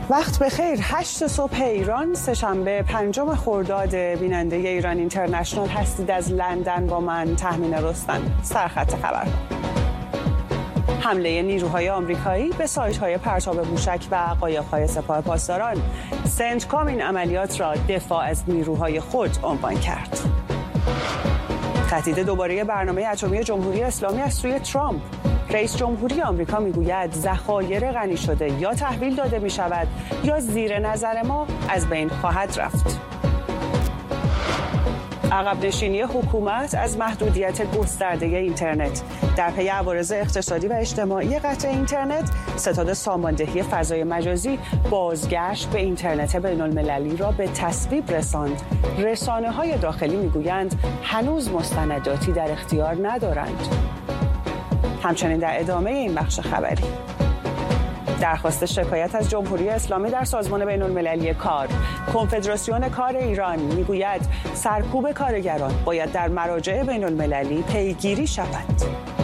وقت بخیر. 8 صبح ایران، سه‌شنبه 5 خرداد. بیننده ایران اینترنشنال هستید. از لندن با من تهمین رستم. سرخط خبر: حمله نیروهای آمریکایی به سایت‌های پرتاب موشک و قایق‌های سپاه پاسداران. سنتکام این عملیات را دفاع از نیروهای خود عنوان کرد. تهدید دوباره برنامه اتمی جمهوری اسلامی از سوی ترامپ. رئیس جمهوری آمریکا میگوید ذخایر غنی شده یا تحویل داده می شود یا زیر نظر ما از بین خواهد رفت. عقب نشینی حکومت از محدودیت گسترده اینترنت. در پی عوارض اقتصادی و اجتماعی قطع اینترنت، ستاد ساماندهی فضای مجازی بازگشت به اینترنت بین‌المللی را به تصویب رساند. رسانه‌های داخلی میگویند هنوز مستنداتی در اختیار ندارند. همچنین در ادامه این بخش خبری: درخواست شکایت از جمهوری اسلامی در سازمان بین‌المللی کار. کنفدراسیون کار ایران میگوید سرکوب کارگران باید در مراجع بین‌المللی پیگیری شود.